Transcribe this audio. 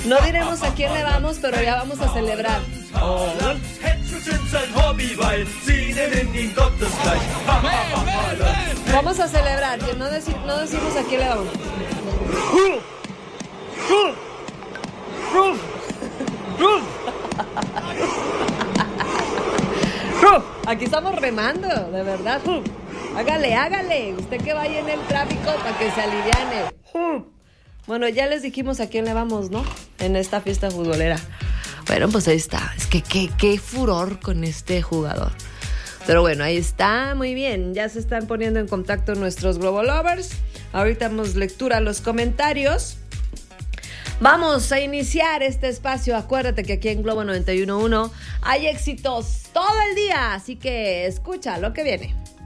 No diremos a quién le vamos, pero ya vamos a celebrar. Vamos a celebrar, que no decimos a quién le vamos. Aquí estamos remando, de verdad. Hágale. Usted que vaya en el tráfico para que se aliviane. Bueno, ya les dijimos a quién le vamos, ¿no? En esta fiesta futbolera. Bueno, pues ahí está. Es que qué furor con este jugador. Pero bueno, ahí está, muy bien. Ya se están poniendo en contacto nuestros Globo Lovers. Ahorita damos lectura a los comentarios. Vamos a iniciar este espacio. Acuérdate que aquí en Globo 91.1 hay éxitos todo el día. Así que escucha lo que viene.